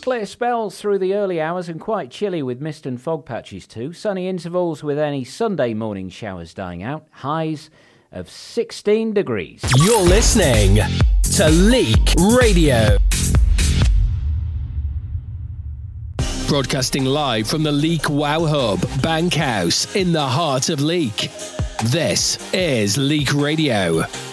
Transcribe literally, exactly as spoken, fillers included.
Clear spells through the early hours and quite chilly with mist and fog patches too. Sunny intervals with any Sunday morning showers dying out. Highs of sixteen degrees. You're listening to Leak Radio. Broadcasting live from the Leak Wow Hub, Bankhouse, in the heart of Leak. This is Leak Radio.